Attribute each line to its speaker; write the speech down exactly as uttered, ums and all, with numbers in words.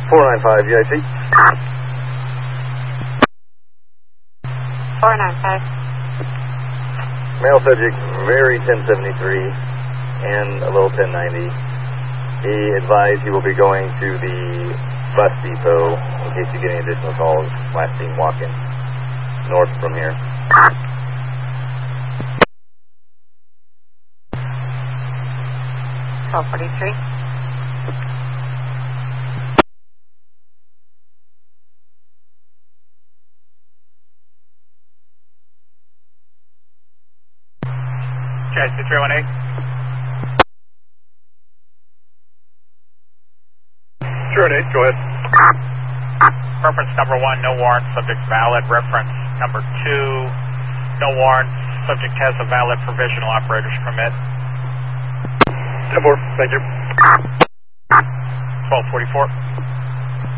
Speaker 1: four nine five, U I C.
Speaker 2: four nine five.
Speaker 1: Male subject, very ten seventy-three and a little ten ninety. He advised he will be going to the bus depot in case you get any additional calls. Last seen walking north from here.
Speaker 2: twelve forty-three.
Speaker 3: Okay, two three one eight.
Speaker 4: three one eight, go ahead.
Speaker 3: Reference number one, no warrant, subject valid. Reference number two, no warrant, subject has a valid provisional operator's permit.
Speaker 4: ten four, thank you.
Speaker 3: twelve forty-four.